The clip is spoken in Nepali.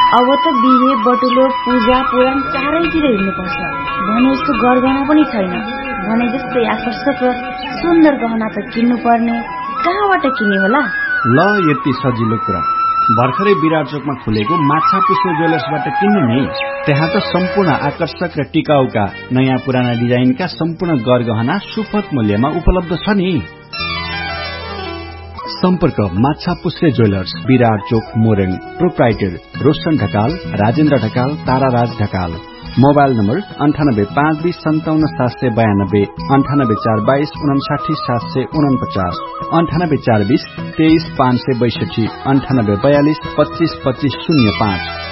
अब त बिहे बटुलो पूजा पुराण चारैतिर हिँड्नुपर्छ भने जस्तो गरगहना पनि छैन। भने जस्तै आकर्षक र सुन्दर गहना त किन्नुपर्ने, कहाँबाट किन्ने होला? ल यति सजिलो कुरा, भर्खरै विराट चोकमा खुलेको माछा पुष्पे ज्वेलर्सबाट किन्नु नि। त्यहाँ त सम्पूर्ण आकर्षक र टिकाउका नयाँ पुराना डिजाइनका सम्पूर्ण गरगहना सुपथ मूल्यमा उपलब्ध छ नि। सम्पर्क माछा पुष्पे ज्वेलर्स, विराट चोक, Morang. Proprietor Roshan Dhakal, Rajendra Dhakal, ताराराज Dhakal. Mobile number 9852057792, 9842299749, 9842235562, 9842252505।